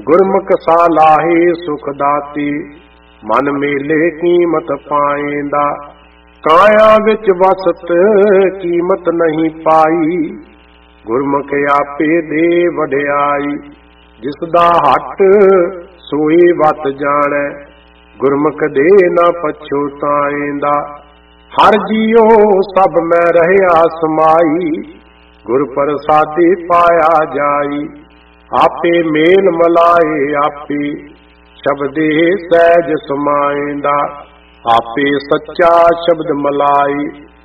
ਗੁਰਮੁਖ ਸਾਲਾਹੇ ਸੁਖ ਦਾਤੀ, ਮਨ ਮੇਲੇ ਕੀਮਤ ਪਾਏਂਦਾ। ਕਾਇਆ ਵਿੱਚ ਵਸਤ ਕੀਮਤ ਨਹੀਂ ਪਾਈ, ਗੁਰਮੁਖ ਆਪੇ ਦੇ ਵਡਿਆਈ। ਜਿਸ ਦਾ ਹੱਟ ਸੋਈ ਵਤ ਜਾਣੈ, ਗੁਰਮੁਖ ਦੇ ਨਾ ਪਛੋਤਾਏਂਦਾ। ਹਰ ਜੀਉ ਸਭ ਮੈਂ ਰਹਿਆ ਸਮਾਈ, ਗੁਰ ਪ੍ਰਸਾਦਿ ਪਾਇਆ ਜਾਈ। ਆਪੇ ਮੇਲ ਮਲਾਏ ਆਪੇ, ਸ਼ਬਦੇ ਸਹਿਜ ਸਮਾਏਂਦਾ। ਆਪੇ ਸੱਚਾ ਸ਼ਬਦ ਮਲਾਈ,